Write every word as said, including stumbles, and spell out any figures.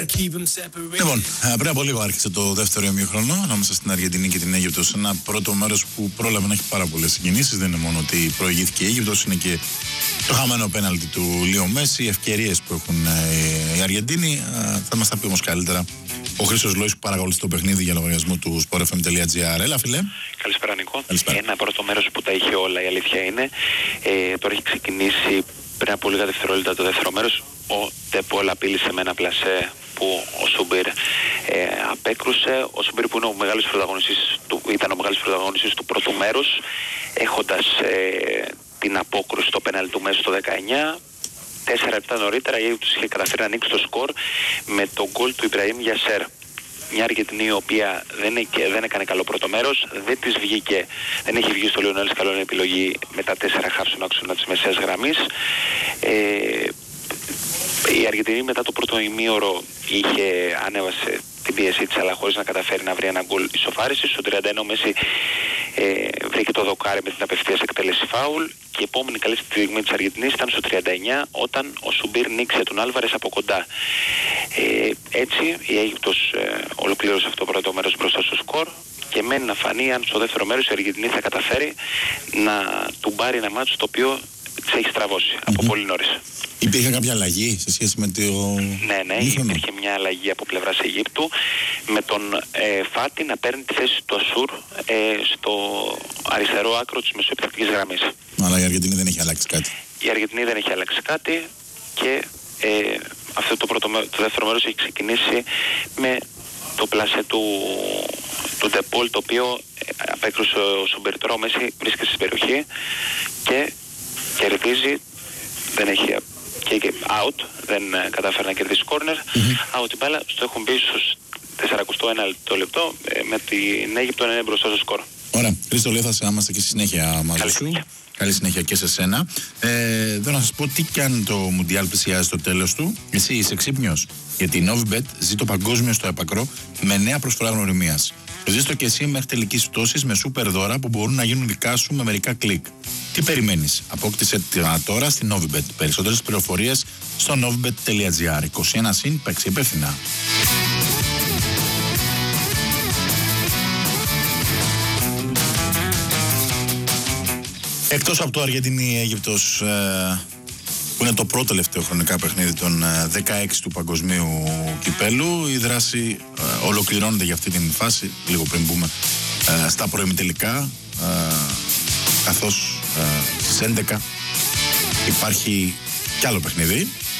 Λοιπόν, πριν από λίγο άρχισε το δεύτερο ημίχρονο ανάμεσα στην Αργεντινή και την Αίγυπτο. Σε ένα πρώτο μέρος που πρόλαβε να έχει πάρα πολλές συγκινήσεις. Δεν είναι μόνο ότι προηγήθηκε η Αίγυπτος, είναι και το χαμένο πέναλτι του Λίο Μέση, οι ευκαιρίες που έχουν οι Αργεντίνοι. Θα μας τα πει όμως καλύτερα ο Χρήστος Λόης που παρακολουθεί το παιχνίδι για λογαριασμό του sport f m dot g r. Έλα, φίλε. Καλησπέρα, Νικό. Καλησπέρα. Ένα πρώτο μέρος που τα είχε όλα, η αλήθεια είναι. Ε, τώρα έχει ξεκινήσει πριν από λίγα δευτερόλεπτα το δεύτερο μέρος. Ο Ντεπόλ απείλησε με ένα πλασέ που ο Σούμπιρ ε, απέκρουσε. Ο Σούμπιρ που είναι ο μεγάλος πρωταγωνιστής του, ήταν ο μεγάλος πρωταγωνιστής του πρώτου μέρους, έχοντας ε, την απόκρουση στο πέναλτι του Μέση στο δεκαεννιά. Τέσσερα λεπτά νωρίτερα η Αίγυπτος είχε καταφέρει να ανοίξει το σκορ με τον γκολ του Ιμπραήμ Γιασέρ. Μια Αργεντινή η οποία δεν, έκε, δεν έκανε καλό πρώτο μέρος, δεν της βγήκε, δεν έχει βγει στο Λιονέλ Σκαλόνι επιλογή με τα τέσσερα χαφ στον άξονα της μεσαίας γραμμής. Ε, η Αργεντινή μετά το πρώτο ημίωρο είχε, ανέβασε την πίεσή της, αλλά χωρίς να καταφέρει να βρει ένα γκολ ισοφάρισης. Στο τριάντα ένα ο Μέση ε, βρήκε το δοκάρι με την απευθείας εκτέλεση φάουλ και η επόμενη καλή στιγμή της Αργεντινής ήταν στο τριάντα εννιά όταν ο Σουμπίρ νίξε τον Άλβαρες από κοντά. Ε, έτσι η Αίγυπτος ε, ολοκλήρωσε αυτό το πρώτο μέρος μπροστά στο σκορ και μένει να φανεί αν στο δεύτερο μέρος η Αργεντινή θα καταφέρει να του πάρει ένα μάτσο το οποίο της έχει στραβώσει mm-hmm. από πολύ νωρίς. Υπήρχε κάποια αλλαγή σε σχέση με το... Ναι, ναι, Ήχονο. Υπήρχε μια αλλαγή από πλευράς Αιγύπτου με τον ε, Φάτι να παίρνει τη θέση του Ασούρ ε, στο αριστερό άκρο της μεσοεπιθετικής γραμμής. Αλλά η Αργεντινή δεν έχει αλλάξει κάτι. Η Αργεντινή δεν έχει αλλάξει κάτι και ε, αυτό το, πρώτο, το δεύτερο μέρος έχει ξεκινήσει με το πλασέ του, του Ντεπόλ, το οποίο απέκρουσε ο Σουμπερτρό. Ο Μέση βρίσκεται στην περιοχή και κερδίζει, δεν έχει και, και out, δεν κατάφερε να κερδίσει corner. Mm-hmm. Out η μπάλα, στο έχουν μπει στους σαράντα ένα λεπτό με την Αίγυπτο να είναι μπροστά στο σκορ. Ωραία. Χρήστο, λέει, θα είμαστε και στη συνέχεια μαζί Καλή σου. Συνέχεια. Καλή συνέχεια και σε σένα. Ε, θέλω να σας πω τι κάνει το Μουντιάλ πλησιάζει στο τέλος του. Εσύ είσαι ξύπνιος. Γιατί η Novibet ζει το παγκόσμιο στο έπακρο με νέα προσφορά γνωριμίας. Ζεις το και εσύ μέχρι τελικής πτώσης με σούπερ δώρα που μπορούν να γίνουν δικά σου με μερικά κλικ. Τι περιμένεις? Απόκτησε τώρα στην Novibet. Περισσότερες πληροφορίες στο novibet τελεία gr. είκοσι ένα συν, παίξει υπεύθυνα. Εκτός από το Αργεντινή-Αίγυπτος, ε, που είναι το πρώτο τελευταίο χρονικά παιχνίδι των ε, δεκαέξι του παγκοσμίου κυπέλου, η δράση ε, ολοκληρώνεται για αυτή την φάση, λίγο πριν μπούμε ε, στα προημιτελικά, ε, καθώς ε, στις έντεκα υπάρχει κι άλλο παιχνίδι,